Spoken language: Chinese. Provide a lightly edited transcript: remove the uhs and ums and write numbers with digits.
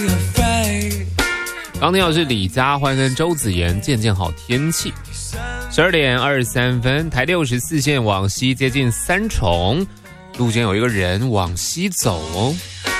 刚听到是李佳欢跟周子妍渐渐好天气。12点23分，台64线往西接近三重，路肩有一个人往西走哦。